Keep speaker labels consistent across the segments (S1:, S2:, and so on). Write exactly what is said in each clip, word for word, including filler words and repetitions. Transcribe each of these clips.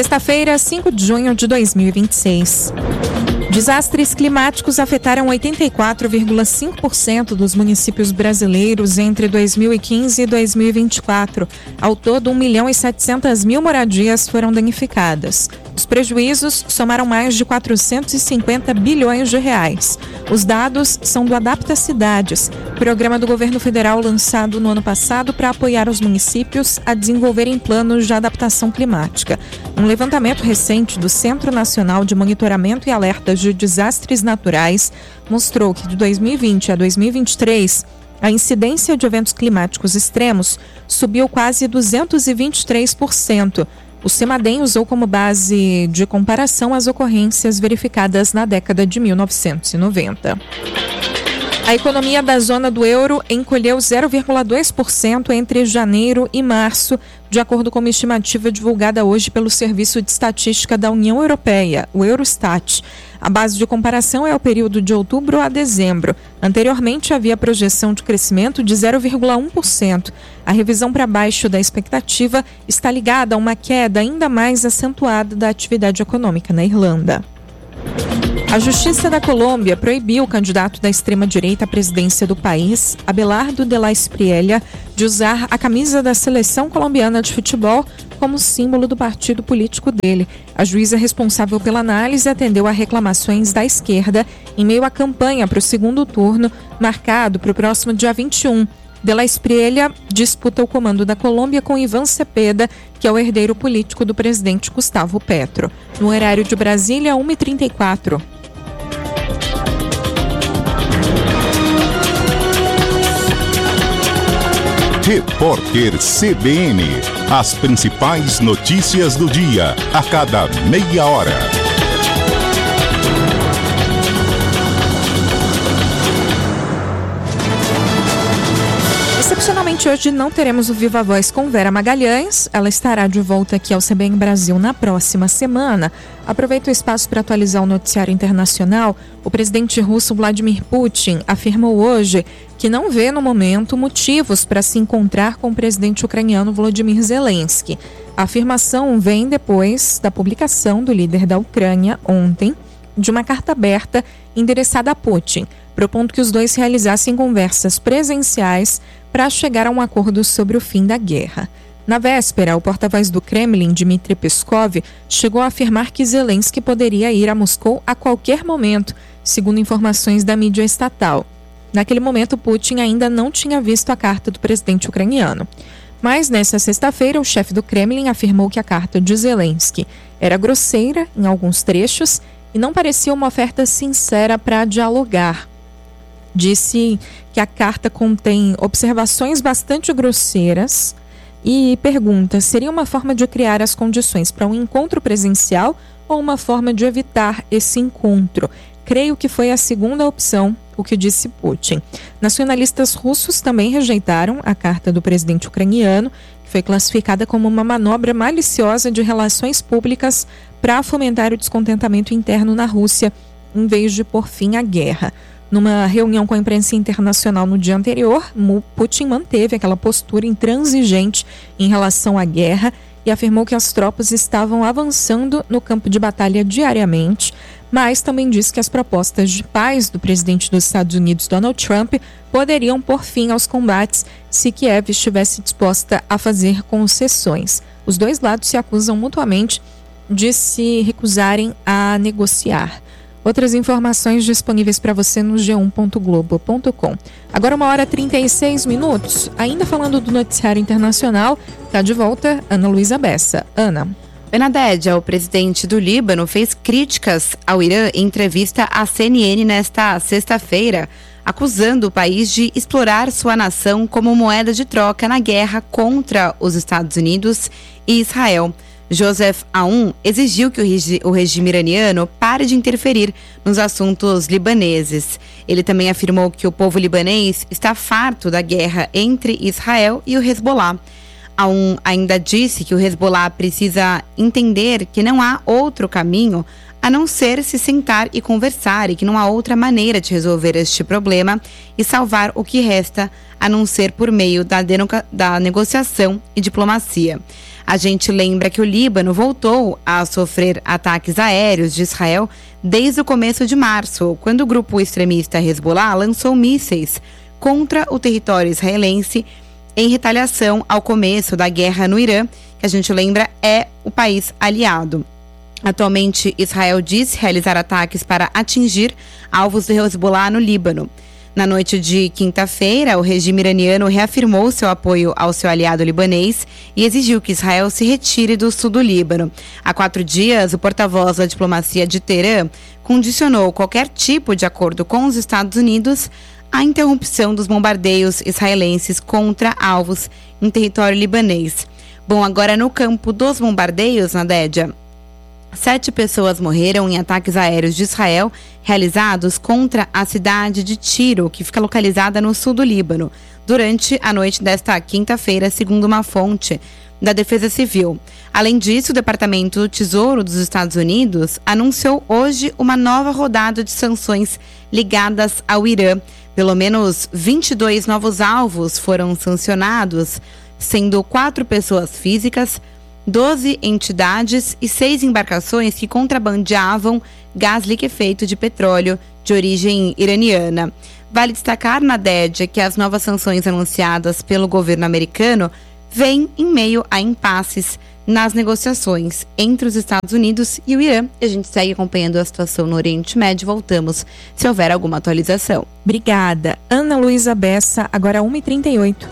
S1: Sexta-feira, cinco de junho de dois mil e vinte e seis. Desastres climáticos afetaram oitenta e quatro vírgula cinco por cento dos municípios brasileiros entre dois mil e quinze e dois mil e vinte e quatro. Ao todo, um milhão e setecentas mil moradias foram danificadas. Os prejuízos somaram mais de quatrocentos e cinquenta bilhões de reais. Os dados são do Adapta Cidades, programa do governo federal lançado no ano passado para apoiar os municípios a desenvolverem planos de adaptação climática. Um levantamento recente do Centro Nacional de Monitoramento e Alertas de Desastres Naturais mostrou que de dois mil e vinte a dois mil e vinte e três, a incidência de eventos climáticos extremos subiu quase duzentos e vinte e três por cento. O CEMADEM usou como base de comparação as ocorrências verificadas na década de mil novecentos e noventa. A economia da zona do euro encolheu zero vírgula dois por cento entre janeiro e março, de acordo com uma estimativa divulgada hoje pelo Serviço de Estatística da União Europeia, o Eurostat. A base de comparação é o período de outubro a dezembro. Anteriormente, havia projeção de crescimento de zero vírgula um por cento. A revisão para baixo da expectativa está ligada a uma queda ainda mais acentuada da atividade econômica na Irlanda. A Justiça da Colômbia proibiu o candidato da extrema-direita à presidência do país, Abelardo de la Espriella, de usar a camisa da seleção colombiana de futebol como símbolo do partido político dele. A juíza responsável pela análise atendeu a reclamações da esquerda em meio à campanha para o segundo turno, marcado para o próximo dia vinte e um. De la Espriella disputa o comando da Colômbia com Iván Cepeda, que é o herdeiro político do presidente Gustavo Petro. No horário de Brasília, uma e trinta e quatro.
S2: Repórter C B N. As principais notícias do dia, a cada meia hora.
S1: Excepcionalmente, hoje não teremos o Viva Voz com Vera Magalhães. Ela estará de volta aqui ao C B N Brasil na próxima semana. Aproveito o espaço para atualizar o noticiário internacional. O presidente russo Vladimir Putin afirmou hoje que não vê no momento motivos para se encontrar com o presidente ucraniano Volodymyr Zelensky. A afirmação vem depois da publicação do líder da Ucrânia ontem de uma carta aberta endereçada a Putin, propondo que os dois realizassem conversas presenciais para chegar a um acordo sobre o fim da guerra. Na véspera, o porta-voz do Kremlin, Dmitry Peskov, chegou a afirmar que Zelensky poderia ir a Moscou a qualquer momento, segundo informações da mídia estatal. Naquele momento, Putin ainda não tinha visto a carta do presidente ucraniano. Mas, nesta sexta-feira, o chefe do Kremlin afirmou que a carta de Zelensky era grosseira em alguns trechos e não parecia uma oferta sincera para dialogar. Disse que a carta contém observações bastante grosseiras e pergunta: seria uma forma de criar as condições para um encontro presencial ou uma forma de evitar esse encontro? Creio que foi a segunda opção, o que disse Putin. Nacionalistas russos também rejeitaram a carta do presidente ucraniano, que foi classificada como uma manobra maliciosa de relações públicas para fomentar o descontentamento interno na Rússia, em vez de pôr fim à guerra. Numa reunião com a imprensa internacional no dia anterior, Putin manteve aquela postura intransigente em relação à guerra e afirmou que as tropas estavam avançando no campo de batalha diariamente, mas também disse que as propostas de paz do presidente dos Estados Unidos, Donald Trump, poderiam pôr fim aos combates se Kiev estivesse disposta a fazer concessões. Os dois lados se acusam mutuamente de se recusarem a negociar. Outras informações disponíveis para você no g um ponto globo ponto com. Agora uma hora e trinta e seis minutos. Ainda falando do noticiário internacional, está de volta Ana Luísa Bessa. Ana.
S3: Benadeja, o presidente do Líbano, fez críticas ao Irã em entrevista à C N N nesta sexta-feira, acusando o país de explorar sua nação como moeda de troca na guerra contra os Estados Unidos e Israel. Joseph Aoun exigiu que o, regi- o regime iraniano pare de interferir nos assuntos libaneses. Ele também afirmou que o povo libanês está farto da guerra entre Israel e o Hezbollah. Aoun ainda disse que o Hezbollah precisa entender que não há outro caminho a não ser se sentar e conversar e que não há outra maneira de resolver este problema e salvar o que resta a não ser por meio da, denoca- da negociação e diplomacia. A gente lembra que o Líbano voltou a sofrer ataques aéreos de Israel desde o começo de março, quando o grupo extremista Hezbollah lançou mísseis contra o território israelense em retaliação ao começo da guerra no Irã, que a gente lembra é o país aliado. Atualmente, Israel diz realizar ataques para atingir alvos do Hezbollah no Líbano. Na noite de quinta-feira, o regime iraniano reafirmou seu apoio ao seu aliado libanês e exigiu que Israel se retire do sul do Líbano. Há quatro dias, o porta-voz da diplomacia de Teherã condicionou qualquer tipo de acordo com os Estados Unidos à interrupção dos bombardeios israelenses contra alvos em território libanês. Bom, agora no campo dos bombardeios, Nadédia, sete pessoas morreram em ataques aéreos de Israel realizados contra a cidade de Tiro, que fica localizada no sul do Líbano, durante a noite desta quinta-feira, segundo uma fonte da Defesa Civil. Além disso, o Departamento do Tesouro dos Estados Unidos anunciou hoje uma nova rodada de sanções ligadas ao Irã. Pelo menos vinte e dois novos alvos foram sancionados, sendo quatro pessoas físicas, doze entidades e seis embarcações que contrabandeavam gás liquefeito de petróleo de origem iraniana. Vale destacar, Nadédia, que as novas sanções anunciadas pelo governo americano vêm em meio a impasses nas negociações entre os Estados Unidos e o Irã. A gente segue acompanhando a situação no Oriente Médio. Voltamos se houver alguma atualização.
S1: Obrigada. Ana Luísa Bessa, agora uma e trinta e oito.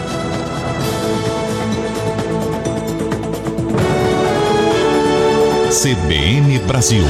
S2: C B N Brasil.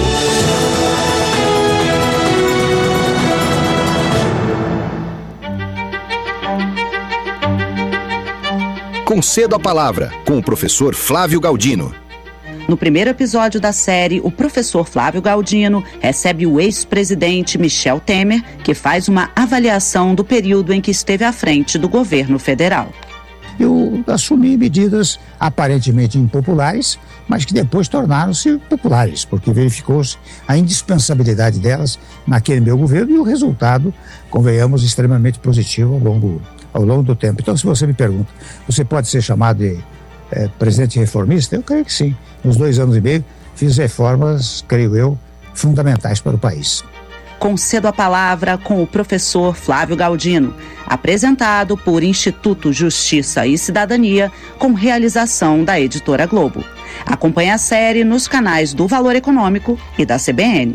S2: Concedo a palavra com o professor Flávio Galdino.
S4: No primeiro episódio da série, o professor Flávio Galdino recebe o ex-presidente Michel Temer, que faz uma avaliação do período em que esteve à frente do governo federal.
S5: Eu assumi medidas aparentemente impopulares, mas que depois tornaram-se populares, porque verificou-se a indispensabilidade delas naquele meu governo e o resultado, convenhamos, extremamente positivo ao longo, ao longo do tempo. Então, se você me pergunta, você pode ser chamado de é, presidente reformista? Eu creio que sim. Nos dois anos e meio, fiz reformas, creio eu, fundamentais para o país.
S4: Concedo a palavra com o professor Flávio Galdino, apresentado por Instituto Justiça e Cidadania, com realização da Editora Globo. Acompanhe a série nos canais do Valor Econômico e da C B N.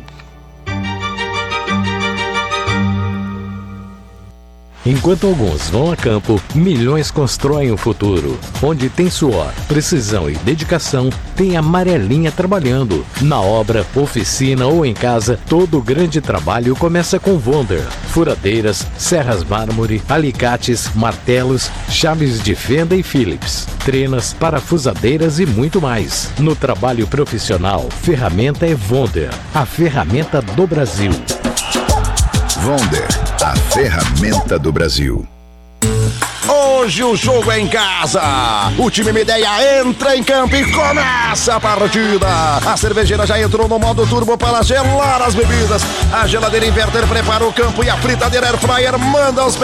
S6: Enquanto alguns vão a campo, milhões constroem o futuro. Onde tem suor, precisão e dedicação, tem a Amarelinha trabalhando. Na obra, oficina ou em casa, todo grande trabalho começa com Wonder. Furadeiras, serras mármore, alicates, martelos, chaves de fenda e Phillips, trenas, parafusadeiras e muito mais. No trabalho profissional, ferramenta é Wonder, a ferramenta do Brasil.
S2: Wonder, a ferramenta do Brasil.
S7: Hoje o jogo é em casa. O time Mideia entra em campo e começa a partida. A cervejeira já entrou no modo turbo para gelar as bebidas. A geladeira inverter prepara o campo e a fritadeira air fryer manda os